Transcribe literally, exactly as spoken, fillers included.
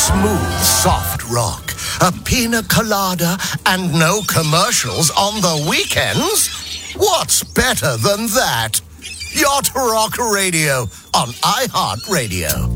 Smooth, soft rock, a pina colada, and no commercials on the weekends? What's better than that? Yacht Rock Radio on iHeartRadio.